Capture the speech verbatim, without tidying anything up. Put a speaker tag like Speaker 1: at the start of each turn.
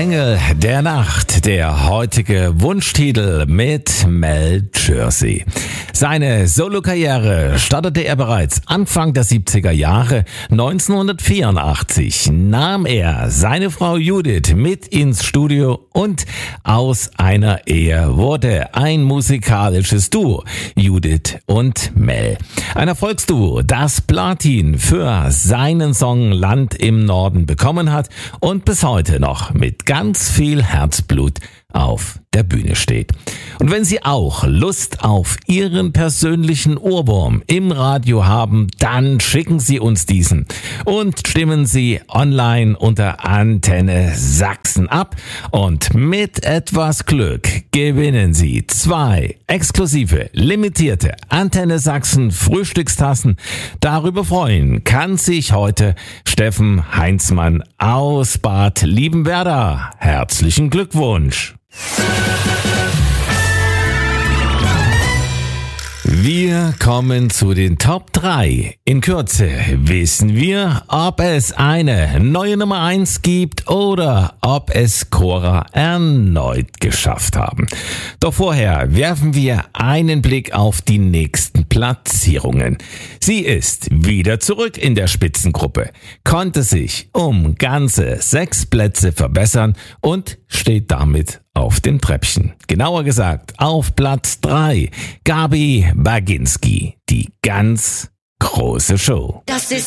Speaker 1: Engel der Nacht, der heutige Wunschtitel mit Mel Jersey. Seine Solokarriere startete er bereits Anfang der siebziger Jahre. neunzehnhundertvierundachtzig nahm er seine Frau Judith mit ins Studio und aus einer Ehe wurde ein musikalisches Duo, Judith und Mel. Ein Erfolgsduo, das Platin für seinen Song Land im Norden bekommen hat und bis heute noch mit ganz viel Herzblut auf der Bühne steht. Und wenn Sie auch Lust auf Ihren persönlichen Ohrwurm im Radio haben, dann schicken Sie uns diesen und stimmen Sie online unter Antenne Sachsen ab und mit etwas Glück gewinnen Sie zwei exklusive, limitierte Antenne Sachsen Frühstückstassen. Darüber freuen kann sich heute Steffen Heinzmann aus Bad Liebenwerda. Herzlichen Glückwunsch! Wir kommen zu den Top drei. In Kürze wissen wir, ob es eine neue Nummer eins gibt oder ob es Cora erneut geschafft haben. Doch vorher werfen wir einen Blick auf die nächsten Platzierungen. Sie ist wieder zurück in der Spitzengruppe, konnte sich um ganze sechs Plätze verbessern und steht damit auf dem Treppchen. Genauer gesagt auf Platz drei. Gabi Baginski, die ganz große Show.
Speaker 2: Das ist